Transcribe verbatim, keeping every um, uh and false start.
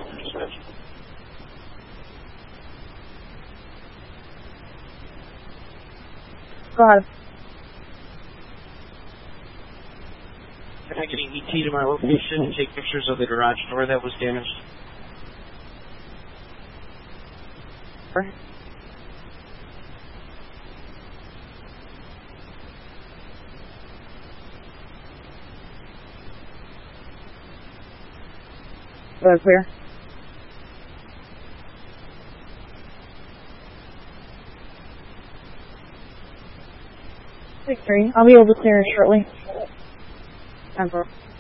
for dispatch. Go ahead. Can I get an E T to my location and take pictures of the garage door that was damaged? Sure. Is that clear? six three. I'll be able to clear it shortly. ten four.